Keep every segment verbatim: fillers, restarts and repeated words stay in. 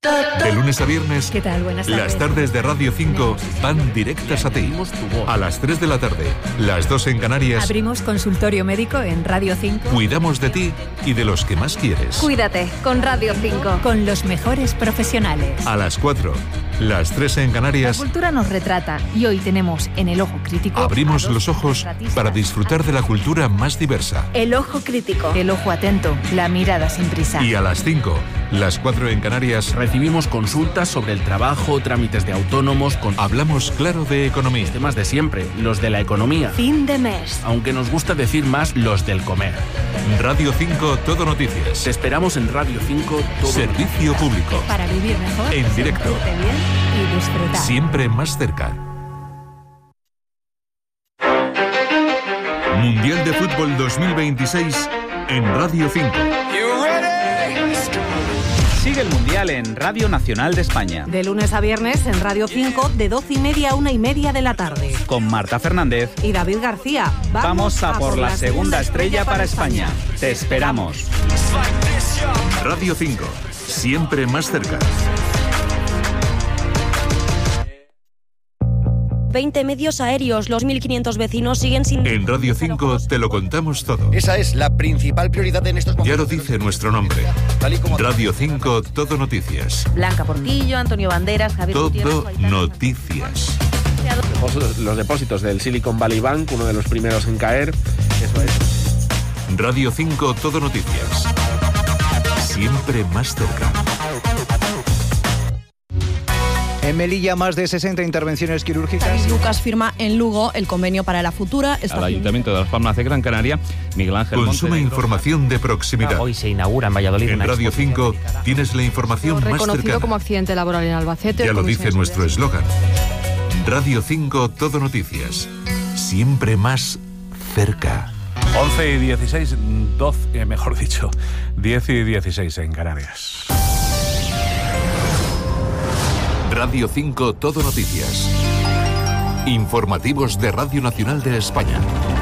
De lunes a viernes, ¿Qué tal? Buenas tardes. las tardes de Radio cinco van directas a ti. A las tres de la tarde, las dos en Canarias, Abrimos consultorio médico en Radio cinco. cuidamos de ti y de los que más quieres. Cuídate con Radio cinco. Con los mejores profesionales. A las cuatro, las tres en La Canarias, cultura nos retrata y hoy tenemos en El Ojo Crítico abrimos a dos los ojos retratistas. para disfrutar de la cultura más diversa. El ojo crítico. El ojo atento, la mirada sin prisa. Y a las cinco, las cuatro en Canarias, Recibimos consultas sobre el trabajo, trámites de autónomos, con hablamos claro de economía. temas de siempre, los de la economía. Fin de mes. Aunque nos gusta decir más los del comer. Radio cinco, Todo Noticias. Te esperamos en Radio cinco. Todo Servicio público. Para vivir mejor, En directo. sentirte bien y disfrutar. Siempre más cerca. Mundial de Fútbol dos mil veintiséis en Radio cinco. Sigue el Mundial en Radio Nacional de España. De lunes a viernes en Radio cinco, de doce y media a una y media de la tarde. Con Marta Fernández. Y David García. Vamos a por la segunda estrella para España. Te esperamos. Radio cinco, siempre más cerca. veinte medios aéreos, los mil quinientos vecinos siguen sin... En Radio cinco te lo contamos todo. Esa es la principal prioridad en estos Ya momentos. lo dice nuestro nombre. Tal y como- Radio cinco, Todo Noticias. Blanca Portillo, Antonio Banderas, Javier Gutiérrez, Todo Gaitán. Noticias. Los depósitos del Silicon Valley Bank, uno de los primeros en caer. Eso es. Radio cinco, Todo Noticias. Siempre más cerca. En Melilla, más de sesenta intervenciones quirúrgicas. Lucas firma en Lugo el convenio para la futura Al estación. Ayuntamiento de Las Palmas de Gran Canaria, Miguel Ángel Consume Montenegro. información de proximidad. Hoy se inaugura en Valladolid En una Radio exposición cinco tienes la información más Reconocido cercana. como accidente laboral en Albacete. Ya lo Comisión dice nuestro de- eslogan. Radio cinco, Todo Noticias. Siempre más cerca. once y dieciséis, doce, eh, mejor dicho, diez y dieciséis en Canarias. Radio cinco, Todo Noticias. Informativos de Radio Nacional de España.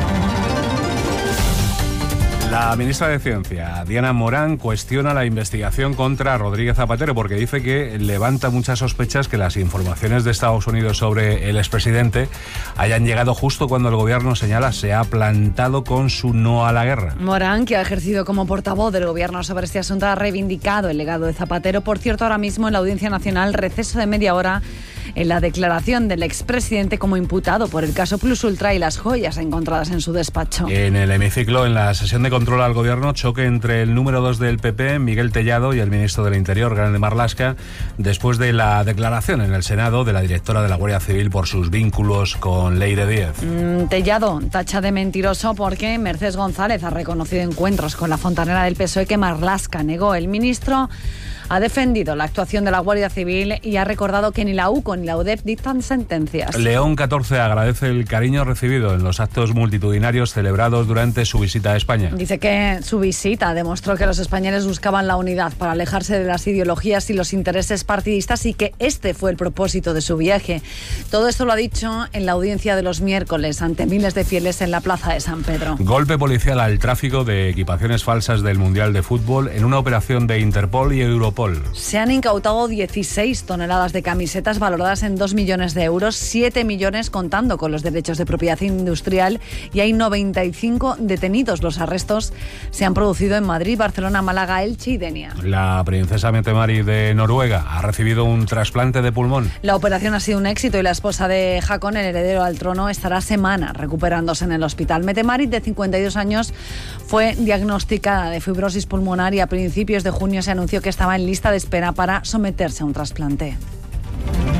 La ministra de Ciencia, Diana Morán, cuestiona la investigación contra Rodríguez Zapatero porque dice que levanta muchas sospechas que las informaciones de Estados Unidos sobre el expresidente hayan llegado justo cuando el gobierno, señala, se ha plantado con su no a la guerra. Morán, que ha ejercido como portavoz del gobierno sobre este asunto, ha reivindicado el legado de Zapatero. Por cierto, ahora mismo en la Audiencia Nacional, receso de media hora en la declaración del expresidente como imputado por el caso Plus Ultra y las joyas encontradas en su despacho. En el hemiciclo, en la sesión de control al gobierno, choque entre el número dos del P P, Miguel Tellado, y el ministro del Interior, Grande Marlaska, después de la declaración en el Senado de la directora de la Guardia Civil por sus vínculos con Leire Díez. Mm, Tellado tacha de mentiroso porque Mercedes González ha reconocido encuentros con la fontanera del P S O E que Marlaska negó. El ministro ha defendido la actuación de la Guardia Civil y ha recordado que ni la U C O ni la U D E F dictan sentencias. León catorce agradece el cariño recibido en los actos multitudinarios celebrados durante su visita a España. Dice que su visita demostró que los españoles buscaban la unidad para alejarse de las ideologías y los intereses partidistas y que este fue el propósito de su viaje. Todo esto lo ha dicho en la audiencia de los miércoles ante miles de fieles en la plaza de San Pedro. Golpe policial al tráfico de equipaciones falsas del Mundial de Fútbol en una operación de Interpol y Europol. Se han incautado dieciséis toneladas de camisetas valoradas en dos millones de euros, siete millones contando con los derechos de propiedad industrial y hay noventa y cinco detenidos. Los arrestos se han producido en Madrid, Barcelona, Málaga, Elche y Denia. La princesa Mette-Marit de Noruega ha recibido un trasplante de pulmón. La operación ha sido un éxito y la esposa de Haakon, el heredero al trono, estará semanas recuperándose en el hospital. Mette-Marit, de cincuenta y dos años, fue diagnosticada de fibrosis pulmonar y a principios de junio se anunció que estaba en lista de espera para someterse a un trasplante.